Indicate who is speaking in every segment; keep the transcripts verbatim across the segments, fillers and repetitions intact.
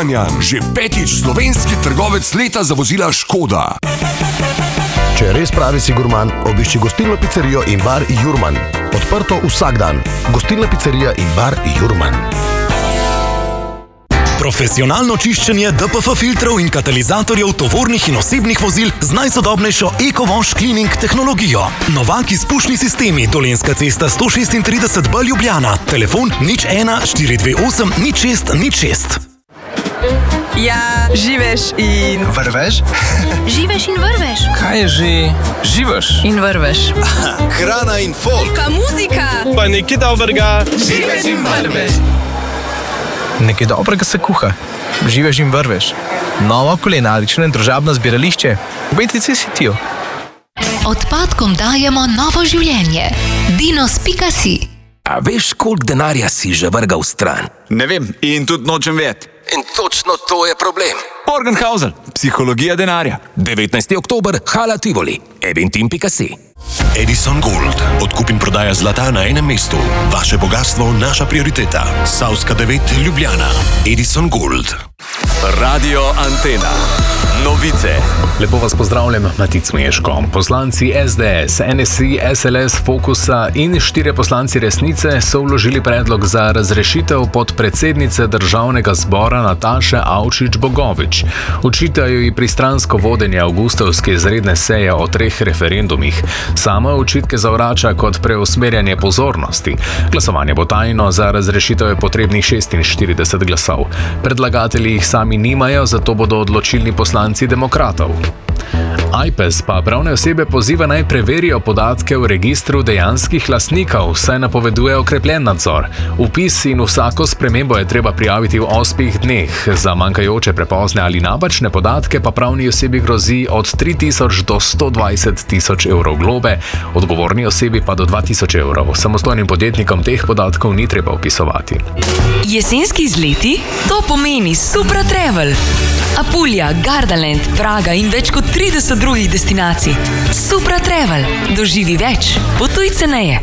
Speaker 1: Kranjan, že petič slovenski trgovec leta za vozila Škoda.
Speaker 2: Če res pravi si gurman, obišči gostilno pizzerijo in bar Jurman. Odprto vsak dan. Gostilna pizzerija in bar Jurman.
Speaker 3: Profesionalno čiščenje D P F filtrov in katalizatorjev tovornih in osebnih vozil z najsodobnejšo EcoWash Cleaning tehnologijo. Novak izpušni sistemi, Dolenjska cesta sto šestintrideset B Ljubljana. Telefon nič ena štiri dve osem nič šest nič šest.
Speaker 4: Ja, živeš in...
Speaker 5: Vrveš?
Speaker 4: Živeš in vrveš.
Speaker 5: Kaj je že? Živeš?
Speaker 4: In vrveš.
Speaker 5: Hrana in folk.
Speaker 4: Pa muzika.
Speaker 5: Pa nekaj dobrega.
Speaker 4: Živeš in vrveš.
Speaker 6: Nekaj dobrega se kuha. Živeš in vrveš. Novo kulinarično in družabno zbirališče. V Betici Cityju.
Speaker 7: Odpadkom dajemo novo življenje. Dinos pika si.
Speaker 8: A veš, koliko denarja si že vrgal stran?
Speaker 5: Ne vem in tudi nočem vedeti.
Speaker 8: In točno to je problem.
Speaker 5: Morgenhausen, psihologija denarja.
Speaker 8: devetnajsti oktober, Hala Tivoli. eventim pika si.
Speaker 9: Edison Gold. Odkup in prodaja zlata na enem mestu. Vaše bogatstvo, naša prioriteta. Savska devet, Ljubljana. Edison Gold.
Speaker 10: Radio Antena. Novice.
Speaker 11: Lepo vas pozdravljam, Matic Meško. Poslanci S D S, N S I, S L S, Fokusa in štirje poslanci Resnice so vložili predlog za razrešitev podpredsednice Državnega zbora Nataše Avšič Bogovič. Očitajo ji pristransko vodenje avgustovske izredne seje o treh referendumih. Sama očitke zavrača kot preusmerjanje pozornosti. Glasovanje bo tajno, za razrešitev je potrebnih šestinštirideset glasov. Predlagatelji jih sami nimajo, zato bodo odločilni poslanci demokratov. Ajpes pa pravne osebe poziva naj preverijo podatke v registru dejanskih lastnikov, saj napoveduje okrepljen nadzor. Vpis in vsako spremembo je treba prijaviti v osmih dneh. Za manjkajoče, prepozne ali napačne podatke pa pravni osebi grozi od tri tisoč do sto dvajset tisoč evrov globe, odgovorni osebi pa do dva tisoč evrov. Samostojnim podjetnikom teh podatkov ni treba vpisovati.
Speaker 12: Jesenski izleti? To pomeni Supra Travel. Apulja, Gardaland, Praga in več kot trideset drugih destinacij. Supra Travel. Doživi več. Potuj ceneje.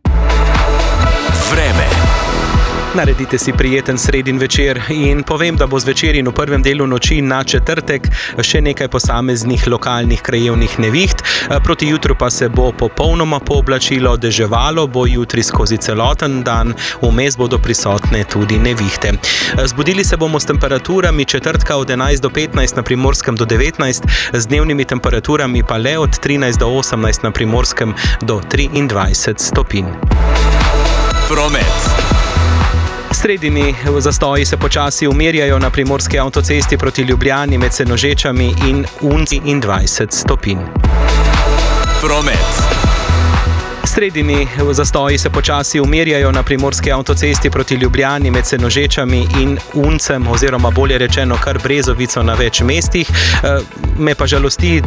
Speaker 10: Vreme.
Speaker 13: Naredite si prijeten sredin večer in povem, da bo zvečer in v prvem delu noči na četrtek še nekaj posameznih lokalnih krajevnih neviht. Proti jutru pa se bo popolnoma pooblačilo, deževalo bo jutri skozi celoten dan, vmes bodo prisotne tudi nevihte. Zbudili se bomo s temperaturami četrtka od enajst do petnajst, na Primorskem do devetnajst, z dnevnimi temperaturami pa le od trinajst do osemnajst, na Primorskem do triindvajset stopinj.
Speaker 10: Promet.
Speaker 13: Sredini zastoji se počasi umirjajo na primorski avtocesti proti Ljubljani med Senožečami in Unci in dvajset stopinj.
Speaker 10: Promet.
Speaker 13: Sredini zastoji se počasi umirjajo na primorski avtocesti proti Ljubljani med Senožečami in Uncem, oziroma bolje rečeno kar Brezovico na več mestih. Me pa žalosti